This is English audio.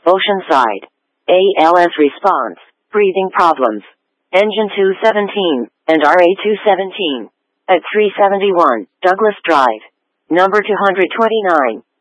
Oceanside. ALS response, breathing problems. Engine 217, and RA 217. At 371, Douglas Drive. Number 229.